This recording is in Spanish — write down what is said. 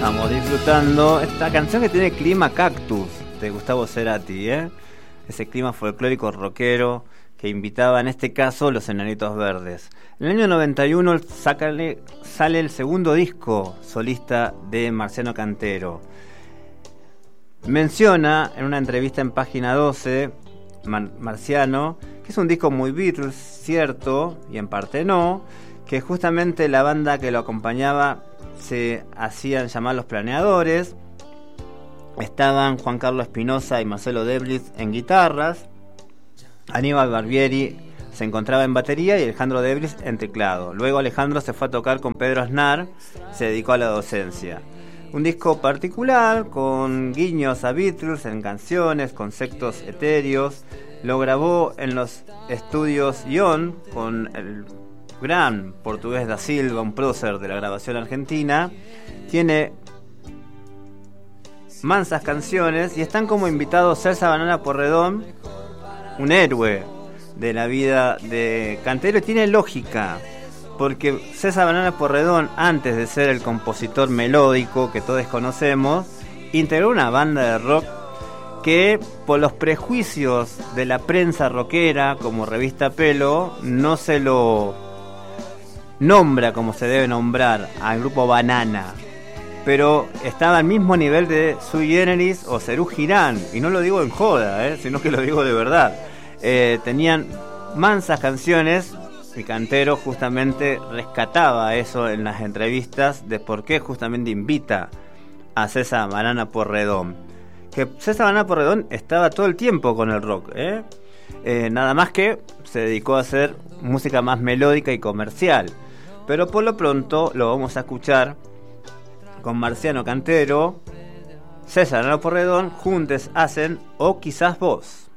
Estamos disfrutando esta canción que tiene clima cactus de Gustavo Cerati, ese clima folclórico rockero que invitaba en este caso Los Enanitos Verdes. En el año 91 sale el segundo disco solista de Marciano Cantero. Menciona en una entrevista en Página 12 Marciano que es un disco muy Beatles, cierto, y en parte no, que justamente la banda que lo acompañaba se hacían llamar Los Planeadores. Estaban Juan Carlos Espinosa y Marcelo Deblis en guitarras, Aníbal Barbieri se encontraba en batería y Alejandro Deblis en teclado. Luego Alejandro se fue a tocar con Pedro Aznar, se dedicó a la docencia. Un disco particular con guiños a Beatles en canciones, conceptos etéreos. Lo grabó en los estudios Ion con el gran portugués da Silva, un prócer de la grabación argentina. Tiene mansas canciones y están como invitados César Banana Porredón, un héroe de la vida de Cantero. Tiene lógica, porque César Banana Porredón, antes de ser el compositor melódico que todos conocemos, integró una banda de rock que por los prejuicios de la prensa rockera como Revista Pelo no se lo nombra como se debe nombrar al grupo Banana, pero estaba al mismo nivel de Sui Generis o Serú Girán, y no lo digo en joda, sino que lo digo de verdad. Tenían mansas canciones y Cantero justamente rescataba eso en las entrevistas de por qué justamente invita a César Banana Porredón. Que César Banana Porredón estaba todo el tiempo con el rock, nada más que se dedicó a hacer música más melódica y comercial. Pero por lo pronto lo vamos a escuchar con Marciano Cantero, César Banana Porredón, juntos hacen O Quizás Vos.